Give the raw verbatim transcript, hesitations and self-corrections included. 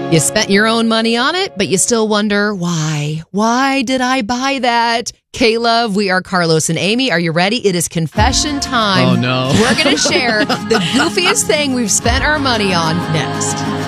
You spent your own money on it, but you still wonder why. Why did I buy that? K-Love, we are Carlos and Amy. Are you ready? It is confession time. Oh, no. We're going to share the goofiest thing we've spent our money on next.